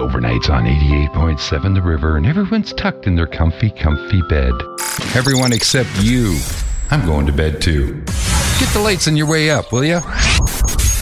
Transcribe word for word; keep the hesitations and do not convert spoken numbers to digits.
overnights on eighty-eight point seven The River, and everyone's tucked in their comfy, comfy bed. Everyone except you. I'm going to bed too. Get the lights on your way up, will ya?